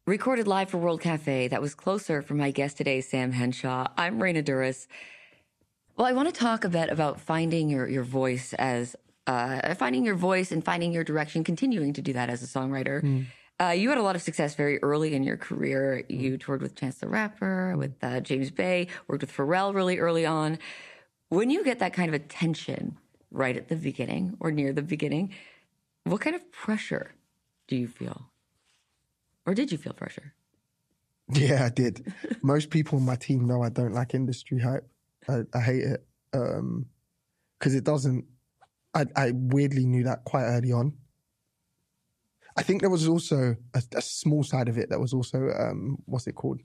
recorded live for World Cafe. That was Closer from my guest today, Sam Henshaw. I'm Raina Duras. Well, I want to talk a bit about finding your voice as finding your voice and finding your direction, continuing to do that as a songwriter. You had a lot of success very early in your career. You toured with Chance the Rapper, with James Bay, worked with Pharrell really early on. When you get that kind of attention right at the beginning or near the beginning, what kind of pressure do you feel? Or did you feel pressure? Yeah, I did. Most people on my team know I don't like industry hype. I hate it because it doesn't. I weirdly knew that quite early on. I think there was also a small side of it that was also what's it called?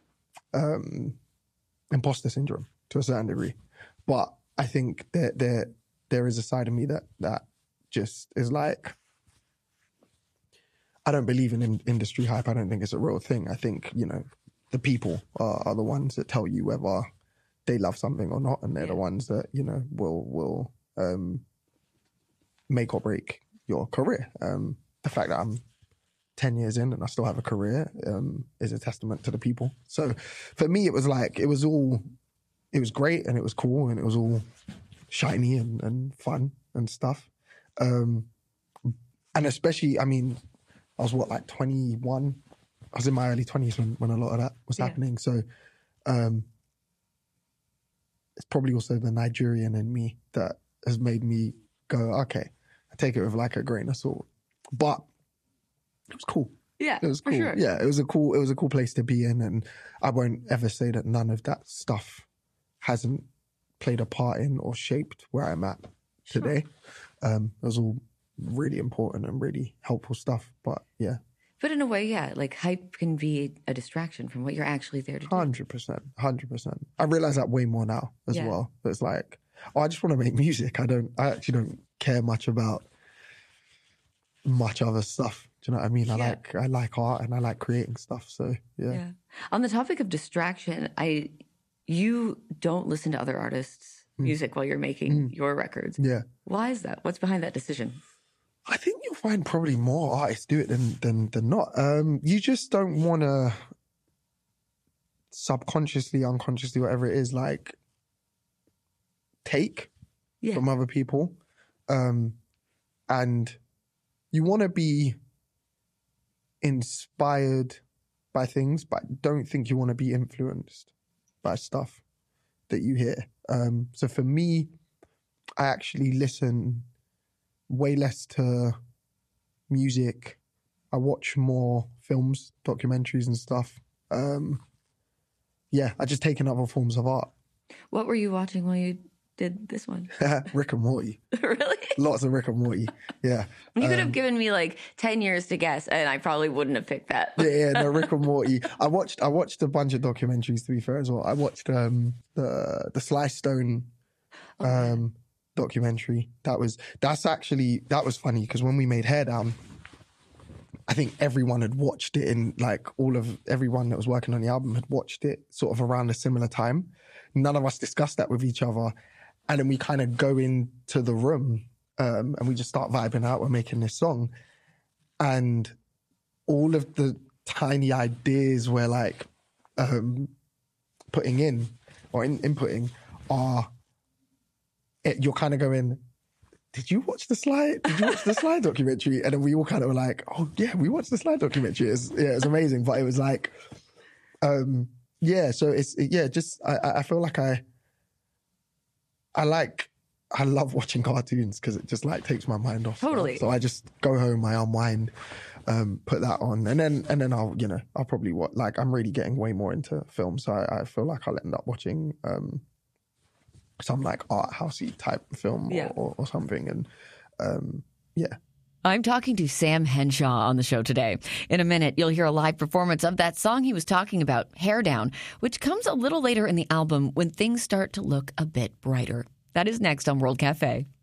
Imposter syndrome to a certain degree. But I think that there is a side of me that just is like, I don't believe in industry hype. I don't think it's a real thing. I think, the people are the ones that tell you whether they love something or not, and they're the ones that, will make or break your career. The fact that I'm 10 years in and I still have a career is a testament to the people. So for me, it was great and it was cool and it was all shiny and fun and stuff. And especially, I was 21? I was in my early 20s when a lot of that was happening. So it's probably also the Nigerian in me that has made me go, okay, I take it with a grain of salt. But it was cool. Yeah, it was cool. For sure. Yeah, it was a cool place to be in, and I won't ever say that none of that stuff hasn't played a part in or shaped where I'm at today. It was all really important and really helpful stuff. But yeah. But in a way, hype can be a distraction from what you're actually there to do. 100%. I realize that way more now as well. But it's like, I just want to make music. I actually don't care much about much other stuff. Do you know what I mean? I like art and I like creating stuff. So yeah. On the topic of distraction, you don't listen to other artists' music while you're making your records. Yeah. Why is that? What's behind that decision? I think you'll find probably more artists do it than not. You just don't want to subconsciously, unconsciously, whatever it is, take from other people. And you want to be inspired by things, but I don't think you want to be influenced by stuff that you hear. So for me, I actually listen way less to music. I watch more films, documentaries and stuff. I just take in other forms of art. What were you watching while you did this one? Rick and Morty. Really? Lots of Rick and Morty. Yeah. You could have given me 10 years to guess and I probably wouldn't have picked that. No, Rick and Morty. I watched a bunch of documentaries, to be fair, as well. I watched the Sly Stone documentary. That was funny because when we made Hair Down, I think everyone had watched it in everyone that was working on the album had watched it sort of around a similar time. None of us discussed that with each other. And then we kind of go into the room and we just start vibing out. We're making this song. And all of the tiny ideas we're putting in or inputting are, you're kind of going, did you watch the Sly documentary? And then we all kind of were like, oh yeah, we watched the Sly documentary. It's amazing. But it was so I feel like I love watching cartoons because it just takes my mind off. Totally. So I just go home, I unwind, put that on, and then I'll probably watch. I'm really getting way more into film, so I feel like I'll end up watching some art housey type film or something, and I'm talking to Sam Henshaw on the show today. In a minute, you'll hear a live performance of that song he was talking about, Hair Down, which comes a little later in the album when things start to look a bit brighter. That is next on World Cafe.